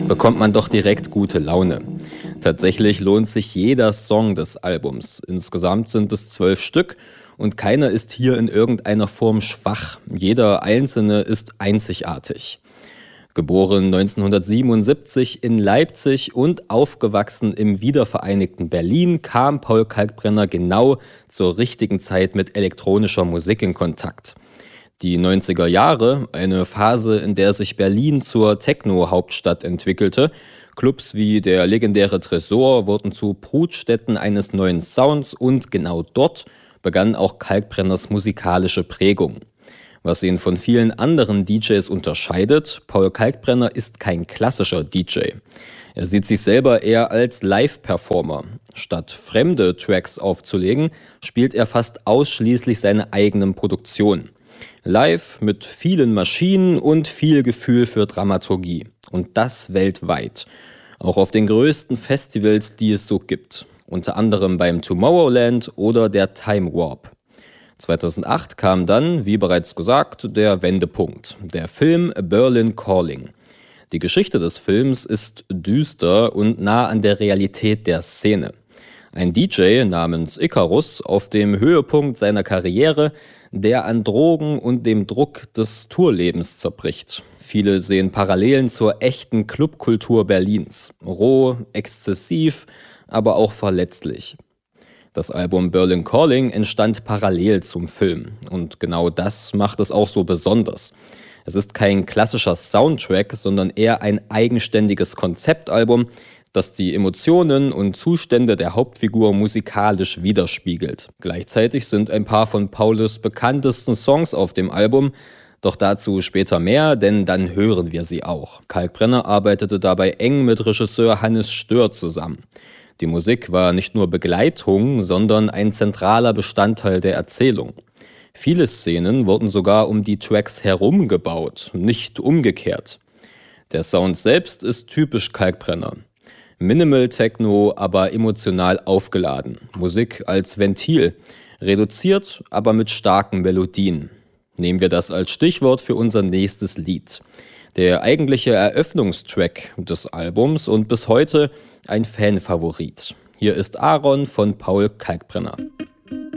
bekommt man doch direkt gute Laune. Tatsächlich lohnt sich jeder Song des Albums. Insgesamt sind es 12 Stück und keiner ist hier in irgendeiner Form schwach. Jeder einzelne ist einzigartig. Geboren 1977 in Leipzig und aufgewachsen im wiedervereinigten Berlin, kam Paul Kalkbrenner genau zur richtigen Zeit mit elektronischer Musik in Kontakt. Die 90er Jahre, eine Phase, in der sich Berlin zur Techno-Hauptstadt entwickelte. Clubs wie der legendäre Tresor wurden zu Brutstätten eines neuen Sounds und genau dort begann auch Kalkbrenners musikalische Prägung. Was ihn von vielen anderen DJs unterscheidet: Paul Kalkbrenner ist kein klassischer DJ. Er sieht sich selber eher als Live-Performer. Statt fremde Tracks aufzulegen, spielt er fast ausschließlich seine eigenen Produktionen. Live mit vielen Maschinen und viel Gefühl für Dramaturgie. Und das weltweit. Auch auf den größten Festivals, die es so gibt. Unter anderem beim Tomorrowland oder der Time Warp. 2008 kam dann, wie bereits gesagt, der Wendepunkt, der Film Berlin Calling. Die Geschichte des Films ist düster und nah an der Realität der Szene. Ein DJ namens Icarus auf dem Höhepunkt seiner Karriere, der an Drogen und dem Druck des Tourlebens zerbricht. Viele sehen Parallelen zur echten Clubkultur Berlins. Roh, exzessiv, aber auch verletzlich. Das Album Berlin Calling entstand parallel zum Film. Und genau das macht es auch so besonders. Es ist kein klassischer Soundtrack, sondern eher ein eigenständiges Konzeptalbum, das die Emotionen und Zustände der Hauptfigur musikalisch widerspiegelt. Gleichzeitig sind ein paar von Pauls bekanntesten Songs auf dem Album, doch dazu später mehr, denn dann hören wir sie auch. Kalkbrenner arbeitete dabei eng mit Regisseur Hannes Stör zusammen. Die Musik war nicht nur Begleitung, sondern ein zentraler Bestandteil der Erzählung. Viele Szenen wurden sogar um die Tracks herum gebaut, nicht umgekehrt. Der Sound selbst ist typisch Kalkbrenner. Minimal Techno, aber emotional aufgeladen. Musik als Ventil, reduziert, aber mit starken Melodien. Nehmen wir das als Stichwort für unser nächstes Lied. Der eigentliche Eröffnungstrack des Albums und bis heute ein Fanfavorit. Hier ist Aaron von Paul Kalkbrenner.